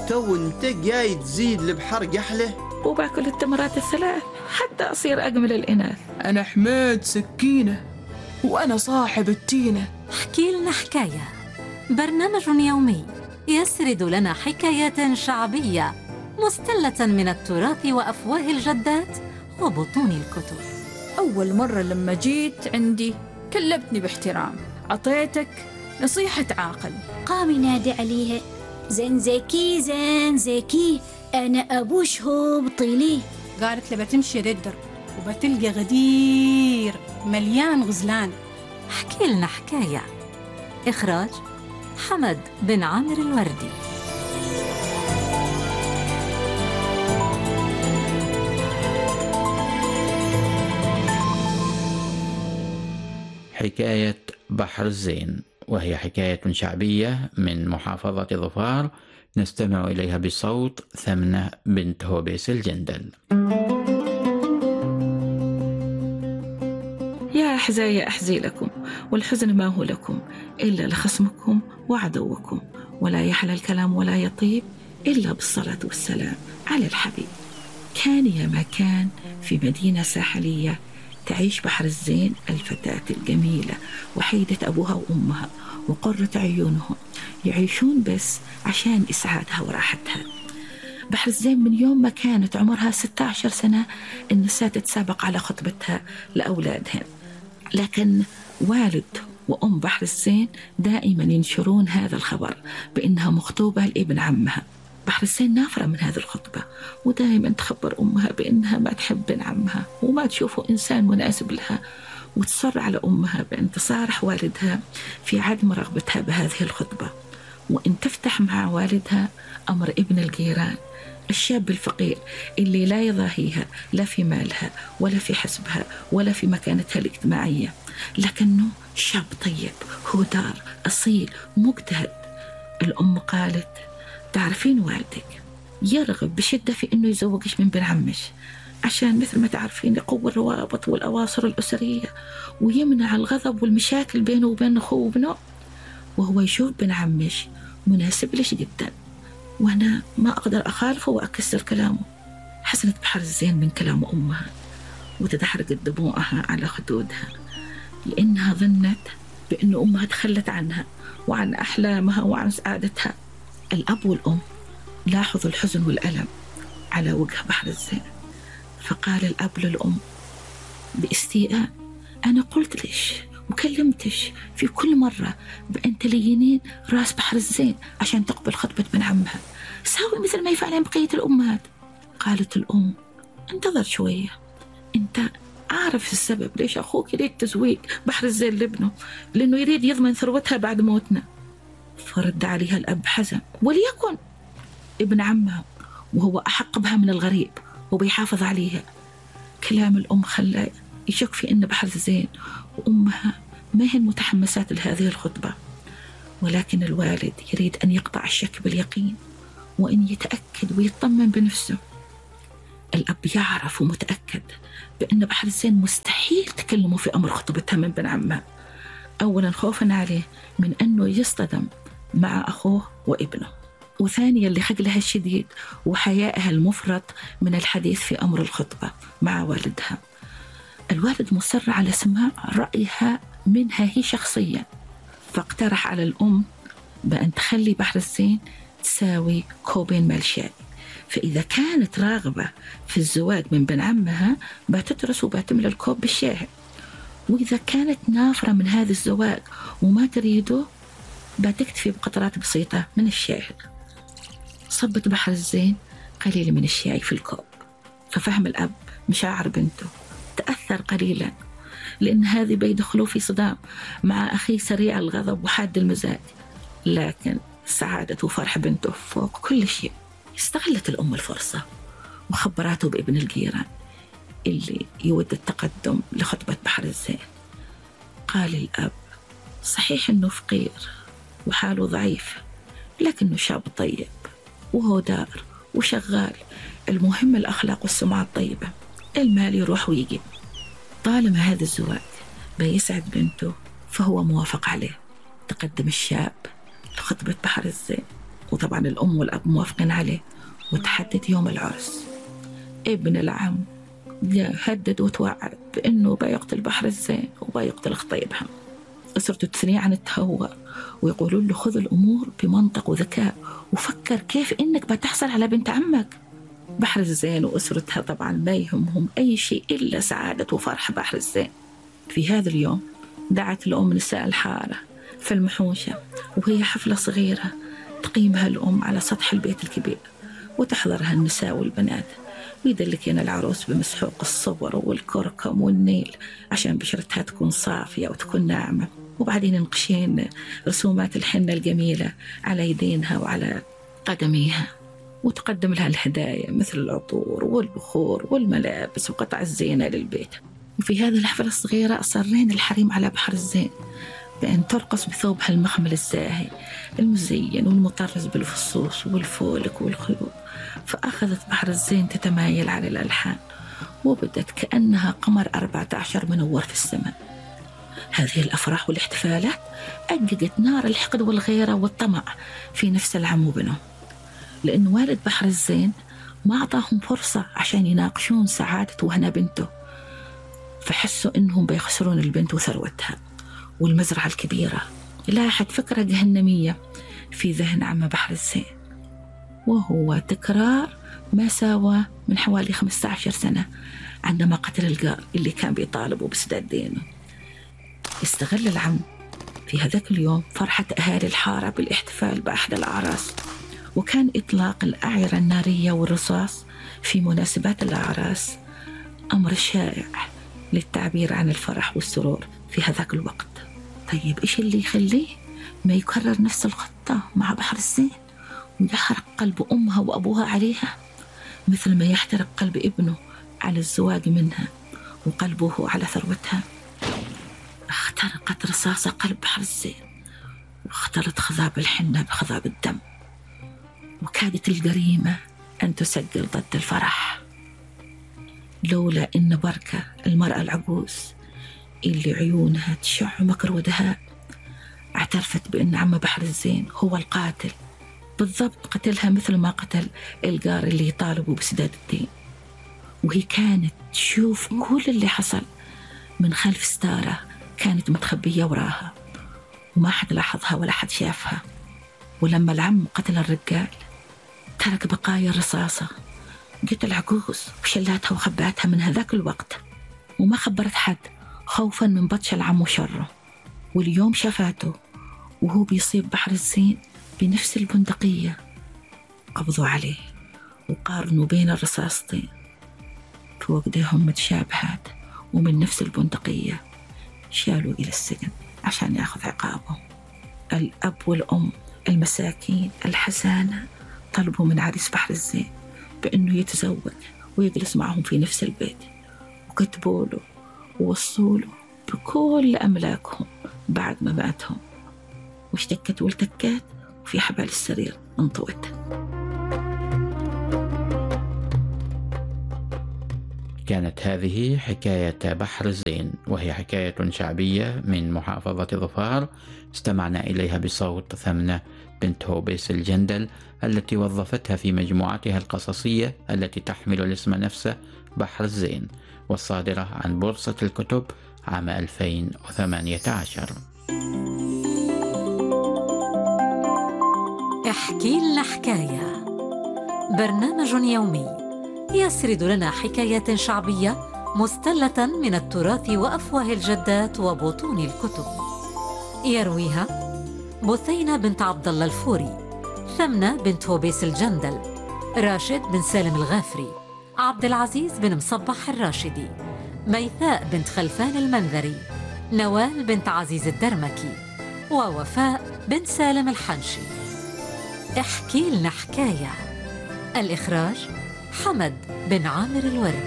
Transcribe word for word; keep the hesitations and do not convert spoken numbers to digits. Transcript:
تو انت جاي تزيد البحر قحله. وباكل التمرات الثلاث حتى أصير أجمل الإناث. أنا حماد سكينة وأنا صاحب التينة. احكي لنا حكاية، برنامج يومي يسرد لنا حكايات شعبية مستلة من التراث وأفواه الجدات وبطون الكتب. أول مرة لما جيت عندي كلمتني باحترام، عطيتك نصيحة عاقل. قام ينادي عليها زين زكي زين زكي أنا أبوش هو بطيلي. قالت له بتمشي للدرب وبتلقى غدير مليان غزلان. احكي لنا حكاية، إخراج حمد بن عامر الوردي. حكاية بحر الزين، وهي حكاية شعبية من محافظة ظفار نستمع إليها بصوت ثمنة بنت هوبيس الجندل. يا أحزايا أحزي لكم، والحزن ما هو لكم إلا لخصمكم وعدوكم، ولا يحلى الكلام ولا يطيب إلا بالصلاة والسلام على الحبيب. كان يا ما كان في مدينة ساحلية تعيش بحر الزين الفتاة الجميلة وحيدة أبوها وأمها وقرة عيونهم، يعيشون بس عشان إسعادها وراحتها. بحر الزين من يوم ما كانت عمرها ستة عشر سنة النساء تتسابق على خطبتها لأولادهن، لكن والد وأم بحر الزين دائما ينشرون هذا الخبر بأنها مخطوبة لابن عمها. بحر الزين نافرة من هذه الخطبة، ودائما تخبر أمها بأنها ما تحب ابن عمها وما تشوفه إنسان مناسب لها، وتصر على أمها بأن تصارح والدها في عدم رغبتها بهذه الخطبة، وإن تفتح مع والدها أمر ابن الجيران الشاب الفقير اللي لا يضاهيها لا في مالها ولا في حسبها ولا في مكانتها الاجتماعية، لكنه شاب طيب هدار أصيل مجتهد. الأم قالت تعرفين والدك يرغب بشدة في أنه يزوجش من بن عمش، عشان مثل ما تعرفين يقوي الروابط والأواصر الأسرية ويمنع الغضب والمشاكل بينه وبين أخوه وابنه، وهو يشوف بن عمش مناسب لش جدا، وأنا ما أقدر أخالفه وأكسر كلامه. حسنت بحر الزين من كلام أمها وتدحرجت دموعها على خدودها، لأنها ظنت بأن أمها تخلت عنها وعن أحلامها وعن سعادتها. الأب والأم لاحظوا الحزن والألم على وجه بحر الزين، فقال الأب للأم باستياء أنا قلت ليش وكلمتش في كل مرة بأن تلينين راس بحر الزين عشان تقبل خطبة بن عمها، ساوي مثل ما يفعلين بقية الأمهات. قالت الأم انتظر شوية، انت عارف السبب ليش أخوك يريد تزويج بحر الزين لابنه، لأنه يريد يضمن ثروتها بعد موتنا. فرد عليها الأب حزن وليكن ابن عمها وهو أحق بها من الغريب وبيحافظ عليها. كلام الأم خلاه يشك في أن بحر الزين وأمها ما هن متحمسات لهذه الخطبة، ولكن الوالد يريد أن يقطع الشك باليقين وأن يتأكد ويطمن بنفسه. الأب يعرف ومتأكد بأن بحر الزين مستحيل تكلمه في أمر خطبتها من بن عمها، أولا خوفا عليه من أنه يصطدم مع أخوه وابنه، وثانيا لخجلها الشديد وحيائها المفرط من الحديث في أمر الخطبة مع والدها. الوالد مصر على سماع رأيها منها هي شخصيا، فاقترح على الأم بأن تخلي بحر الزين تساوي كوبين مال شاي، فإذا كانت راغبة في الزواج من بن عمها بتترس وبتملى الكوب بالشاي، وإذا كانت نافرة من هذا الزواج وما تريده بتكتفي بقطرات بسيطة من الشاي. صبت بحر الزين قليل من الشاي في الكوب، ففهم الأب مشاعر بنته، تأثر قليلا لأن هذه بيدخلوا في صدام مع أخيه سريع الغضب وحاد المزاج، لكن سعادة وفرح بنته فوق كل شيء. استغلت الأم الفرصة وخبراته بابن الجيران اللي يود التقدم لخطبة بحر الزين. قال الأب صحيح أنه فقير وحاله ضعيف، لكنه شاب طيب وهو دار وشغال، المهم الأخلاق والسمعة الطيبة، المال يروح ويجي. طالما هذا الزواج بيسعد بنته فهو موافق عليه. تقدم الشاب لخطبة بحر الزين وطبعا الأم والأب موافقين عليه، وتحدد يوم العرس. ابن العم هدد وتوعد بأنه بيقتل بحر الزين وبيقتل خطيبها. أسرته تثنيه عن التهور ويقولون له خذ الأمور بمنطق وذكاء وفكر كيف إنك بتحصل على بنت عمك. بحر الزين وأسرتها طبعا ما يهمهم أي شيء إلا سعادة وفرح بحر الزين. في هذا اليوم دعت الأم نساء الحارة في المحوشة، وهي حفلة صغيرة تقيمها الأم على سطح البيت الكبير، وتحضرها النساء والبنات، ويدلكين العروس بمسحوق الصبر والكركم والنيل عشان بشرتها تكون صافية وتكون ناعمة، وبعدين ينقشين رسومات الحنة الجميلة على يدينها وعلى قدميها، وتقدم لها الهدايا مثل العطور والبخور والملابس وقطع الزينة للبيت. وفي هذه الحفلة الصغيرة أصرين الحريم على بحر الزين بأن ترقص بثوبها المخمل الزاهي المزين والمطرز بالفصوص والفولك والخيوط. فأخذت بحر الزين تتمايل على الألحان، وبدت كأنها قمر أربعة عشر منور في السماء. هذه الأفراح والاحتفالات أججت نار الحقد والغيرة والطمع في نفس العم وبنه، لأن والد بحر الزين ما أعطاهم فرصة عشان يناقشون سعادة وهنا بنته، فحسوا إنهم بيخسرون البنت وثروتها والمزرعة الكبيرة. لاحت فكرة جهنمية في ذهن عم بحر الزين، وهو تكرار ما ساوى من حوالي خمسة عشر سنة عندما قتل الجار اللي كان بيطالبه بسداد دينه. استغل العم في هذاك اليوم فرحة أهالي الحارة بالاحتفال بأحد الأعراس، وكان إطلاق الأعيرة النارية والرصاص في مناسبات الأعراس أمر شائع للتعبير عن الفرح والسرور في هذاك الوقت. طيب إيش اللي يخليه ما يكرر نفس الخطة مع بحر الزين ويحرق قلب أمها وأبوها عليها، مثل ما يحترق قلب ابنه على الزواج منها وقلبه على ثروتها؟ اخترقت رصاصة قلب بحر الزين واختلط خضاب الحنة بخضاب الدم، وكادت الجريمة أن تسجل ضد الفرح، لولا إن بركة المرأة العجوز اللي عيونها تشع مكر ودهاء اعترفت بأن عم بحر الزين هو القاتل بالضبط، قتلها مثل ما قتل الجار اللي يطالبوا بسداد الدين. وهي كانت تشوف كل اللي حصل من خلف ستارة كانت متخبية وراها، وما حد لاحظها ولا حد شافها. ولما العم قتل الرجال ترك بقايا الرصاصة، جت العجوز وشلاتها وخباتها من هذاك الوقت، وما خبرت حد خوفا من بطش العم وشره. واليوم شافته وهو بيصيب بحر الزين بنفس البندقية، قبضوا عليه وقارنوا بين الرصاصتين فوجدهم متشابهات ومن نفس البندقية، شالوا إلى السجن عشان يأخذ عقابه. الأب والأم المساكين الحزانة طلبوا من عريس بحر الزين بأنه يتزوج ويجلس معهم في نفس البيت، وكتبوا له ووصوا له بكل أملاكهم بعد ما ماتهم، واشتكت والتكات وفي حبال السرير انطوت. كانت هذه حكاية بحر الزين، وهي حكاية شعبية من محافظة ظفار استمعنا إليها بصوت ثمنة بنت هوبيس الجندل التي وظفتها في مجموعتها القصصية التي تحمل الاسم نفسه بحر الزين، والصادرة عن بورصة الكتب عام ألفين وثمانية عشر. احكي لنا حكاية، برنامج يومي يسرد لنا حكايات شعبية مستلة من التراث وأفواه الجدات وبطون الكتب. يرويها بثينة بنت عبد الله الفوري، ثمنة بنت هوبيس الجندل، راشد بن سالم الغافري، عبد العزيز بن مصبح الراشدي، ميثاء بنت خلفان المنذري، نوال بنت عزيز الدرمكي، ووفاء بنت سالم الحنشي. احكي لنا حكاية. الإخراج حمد بن عامر الوردي.